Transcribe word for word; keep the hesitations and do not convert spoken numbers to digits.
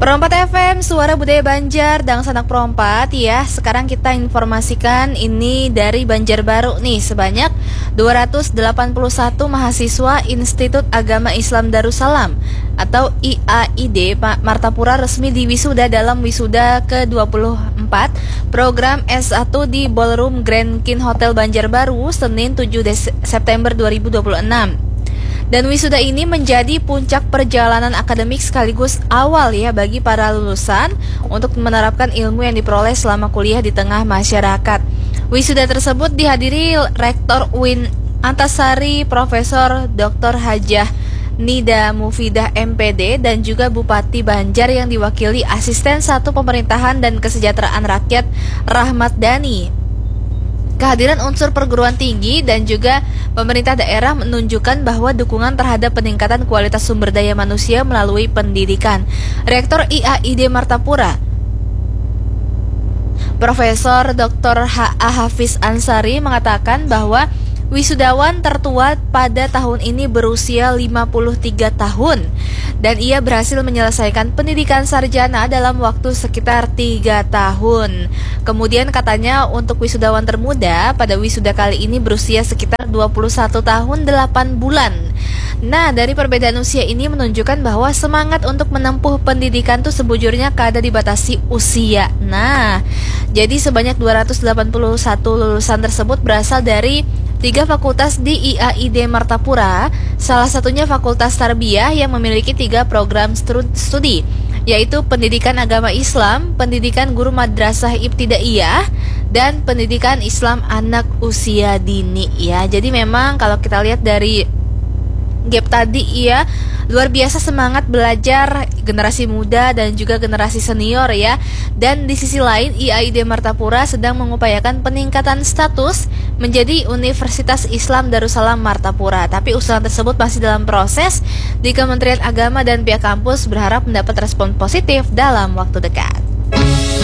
Perompat F M, Suara Budaya Banjar, Dang Sanak Perompat ya. Sekarang kita informasikan ini dari Banjarbaru nih. Sebanyak dua ratus delapan puluh satu mahasiswa Institut Agama Islam Darussalam atau I A I D Martapura resmi diwisuda dalam wisuda ke dua puluh empat program S satu di Ballroom Grand King Hotel Banjarbaru Senin tujuh September dua ribu dua puluh enam. Dan wisuda ini menjadi puncak perjalanan akademik sekaligus awal ya bagi para lulusan untuk menerapkan ilmu yang diperoleh selama kuliah di tengah masyarakat. Wisuda tersebut dihadiri Rektor U I N Antasari, Profesor Doktor Hajah Nida Mufidah M P D dan juga Bupati Banjar yang diwakili Asisten satu Pemerintahan dan Kesejahteraan Rakyat Rahmat Dhani. Kehadiran unsur perguruan tinggi dan juga pemerintah daerah menunjukkan bahwa dukungan terhadap peningkatan kualitas sumber daya manusia melalui pendidikan. Rektor I A I D Martapura, Profesor Doktor H A Hafiz Ansari mengatakan bahwa wisudawan tertua pada tahun ini berusia lima puluh tiga tahun dan ia berhasil menyelesaikan pendidikan sarjana dalam waktu sekitar tiga tahun. Kemudian katanya untuk wisudawan termuda pada wisuda kali ini berusia sekitar dua puluh satu tahun delapan bulan. Nah, dari perbedaan usia ini menunjukkan bahwa semangat untuk menempuh pendidikan tuh sebujurnya kada dibatasi usia. Nah, jadi sebanyak dua ratus delapan puluh satu lulusan tersebut berasal dari tiga fakultas di I A I D Martapura, salah satunya Fakultas Tarbiyah yang memiliki tiga program studi, yaitu Pendidikan Agama Islam, Pendidikan Guru Madrasah Ibtidaiyah, dan Pendidikan Islam Anak Usia Dini ya. Jadi memang kalau kita lihat dari gap tadi ya, luar biasa semangat belajar generasi muda dan juga generasi senior ya. Dan di sisi lain I A I D Martapura sedang mengupayakan peningkatan status menjadi Universitas Islam Darussalam Martapura. Tapi usulan tersebut masih dalam proses di Kementerian Agama dan pihak kampus berharap mendapat respon positif dalam waktu dekat.